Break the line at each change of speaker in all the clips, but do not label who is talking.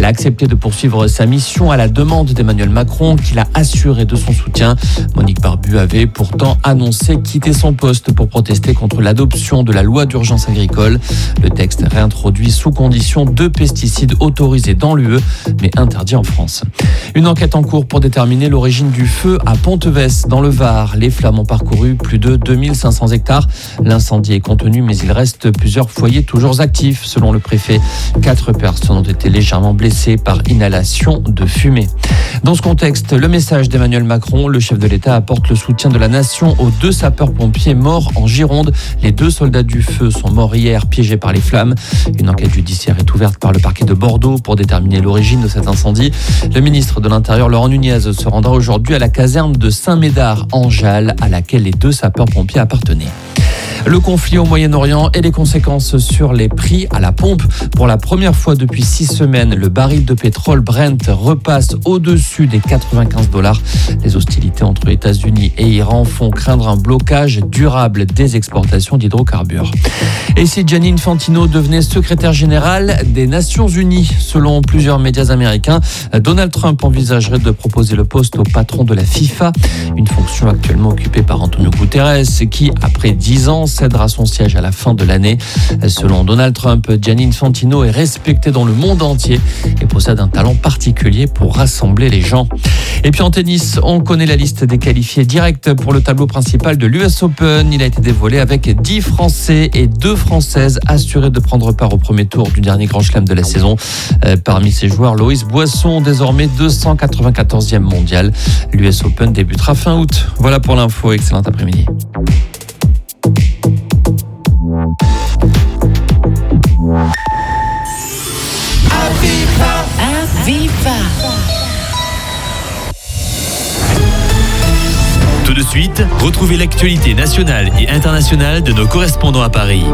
Elle a accepté de poursuivre sa mission à la demande d'Emmanuel Macron, qui l'a assuré de son soutien. Monique Barbu avait pourtant annoncé quitter son poste pour protester contre l'adoption de la loi d'urgence agricole. Le texte réintroduit sous condition 2 pesticides autorisés dans l'UE, mais interdits en France. Une enquête en cours pour déterminer l'origine du feu à Pontevès, dans le Var. Les flammes ont parcouru plus de 2500 hectares. L'incendie est contenu, mais il reste plusieurs foyers toujours actifs, selon le préfet. 4 personnes ont été légèrement blessées par inhalation de fumée. Dans ce contexte, le message d'Emmanuel Macron, le chef de l'État apporte le soutien de la nation aux 2 sapeurs-pompiers morts en Gironde. Les 2 soldats du feu sont morts hier, piégés par les flammes. Une enquête judiciaire est ouverte par le parquet de Bordeaux pour déterminer l'origine de cet incendie. Le ministre de l'Intérieur, Laurent Nunez, se rendra aujourd'hui à la caserne de Saint-Médard en Jalles, à laquelle les 2 sapeurs-pompiers appartenaient. Le conflit au Moyen-Orient et les conséquences sur les prix à la pompe. Pour la première fois depuis 6 semaines, le baril de pétrole Brent repasse au-dessus des $95. Les hostilités entre États-Unis et Iran font craindre un blocage durable des exportations d'hydrocarbures. Et si Gianni Infantino devenait secrétaire général des Nations Unies, selon plusieurs médias américains, Donald Trump envisagerait de proposer le poste au patron de la FIFA, une fonction actuellement occupée par Antonio Guterres, qui, après 10 ans, cédera son siège à la fin de l'année. Selon Donald Trump, Gianni Infantino est respecté dans le monde entier et possède un talent particulier pour rassembler les gens. Et puis en tennis, on connaît la liste des qualifiés directs pour le tableau principal de l'US Open. Il a été dévoilé avec 10 Français et 2 Françaises assurés de prendre part au premier tour du dernier Grand Chelem de la saison. Parmi ces joueurs, Loïs Boisson, désormais 294e mondial. L'US Open débutera fin août. Voilà pour l'info. Excellent après-midi.
Tout de suite, retrouvez l'actualité nationale et internationale de nos correspondants à Paris.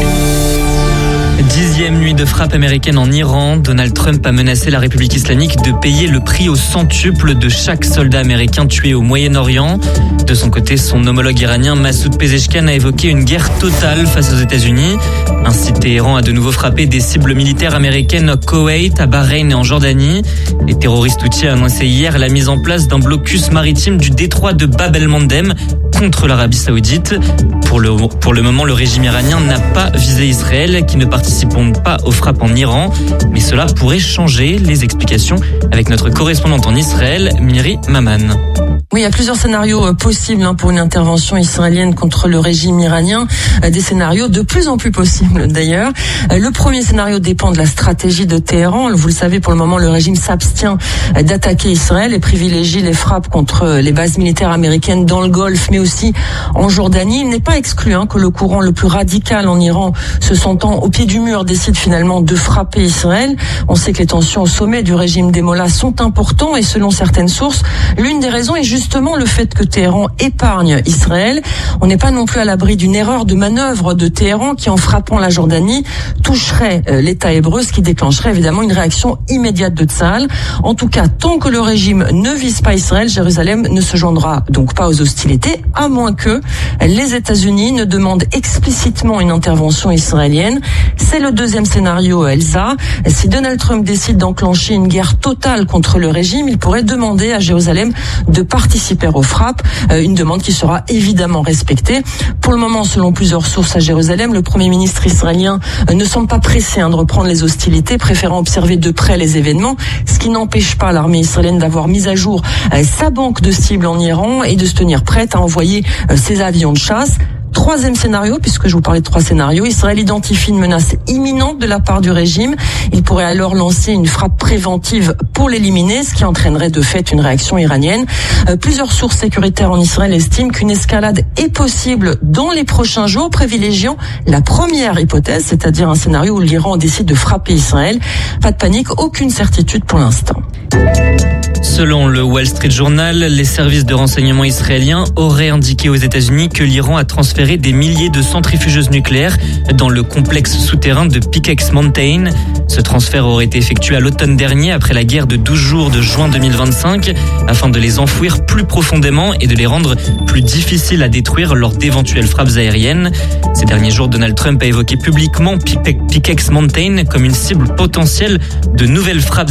10e nuit de frappe américaine en Iran. Donald Trump a menacé la République islamique de payer le prix au centuple de chaque soldat américain tué au Moyen-Orient. De son côté, son homologue iranien Massoud Pezeshkian a évoqué une guerre totale face aux États-Unis. Ainsi, Téhéran a de nouveau frappé des cibles militaires américaines au Koweït, à Bahreïn et en Jordanie. Les terroristes houthis ont annoncé hier la mise en place d'un blocus maritime du détroit de Bab el-Mandeb contre l'Arabie Saoudite. Pour le moment, le régime iranien n'a pas visé Israël, qui ne participons pas aux frappes en Iran. Mais cela pourrait changer. Les explications avec notre correspondante en Israël, Miri Maman.
Oui, il y a plusieurs scénarios possibles pour une intervention israélienne contre le régime iranien. Des scénarios de plus en plus possibles d'ailleurs. Le premier scénario dépend de la stratégie de Téhéran. Vous le savez, pour le moment, le régime s'abstient d'attaquer Israël et privilégie les frappes contre les bases militaires américaines dans le Golfe, mais aussi en Jordanie. Il n'est pas exclu que le courant le plus radical en Iran, se sentant au pied du mur, décide finalement de frapper Israël. On sait que les tensions au sommet du régime des Mollahs sont importantes et selon certaines sources, l'une des raisons est justement le fait que Téhéran épargne Israël. On n'est pas non plus à l'abri d'une erreur de manœuvre de Téhéran qui, en frappant la Jordanie, toucherait l'État hébreu, ce qui déclencherait évidemment une réaction immédiate de Tsahal. En tout cas, tant que le régime ne vise pas Israël, Jérusalem ne se joindra donc pas aux hostilités, à moins que les États-Unis ne demandent explicitement une intervention israélienne. C'est le deuxième scénario, Elsa. Si Donald Trump décide d'enclencher une guerre totale contre le régime, il pourrait demander à Jérusalem de participer aux frappes, une demande qui sera évidemment respectée. Pour le moment, selon plusieurs sources à Jérusalem, le Premier ministre israélien ne semble pas pressé de reprendre les hostilités, préférant observer de près les événements, ce qui n'empêche pas l'armée israélienne d'avoir mis à jour sa banque de cibles en Iran et de se tenir prête à envoyer ses avions de chasse. Troisième scénario, puisque je vous parlais de 3 scénarios, Israël identifie une menace imminente de la part du régime. Il pourrait alors lancer une frappe préventive pour l'éliminer, ce qui entraînerait de fait une réaction iranienne. Plusieurs sources sécuritaires en Israël estiment qu'une escalade est possible dans les prochains jours, privilégiant la première hypothèse, c'est-à-dire un scénario où l'Iran décide de frapper Israël. Pas de panique, aucune certitude pour l'instant.
Selon le Wall Street Journal, les services de renseignement israéliens auraient indiqué aux États-Unis que l'Iran a transféré des milliers de centrifugeuses nucléaires dans le complexe souterrain de Pickex Mountain. Ce transfert aurait été effectué à l'automne dernier après la guerre de 12 jours de juin 2025 afin de les enfouir plus profondément et de les rendre plus difficiles à détruire lors d'éventuelles frappes aériennes. Ces derniers jours, Donald Trump a évoqué publiquement Pickex Mountain comme une cible potentielle de nouvelles frappes